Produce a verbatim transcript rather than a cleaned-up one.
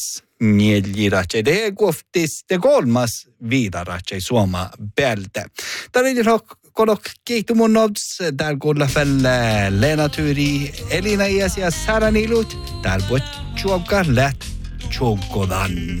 Mats Nieli ratse det koftis det kolmas vida ratse Suoma pelte. Tarili kolok kiihtumun nods där kuulla fälle Lena Turi Elina Ias ja Sara Nilut där voi chuokka lät chokodan.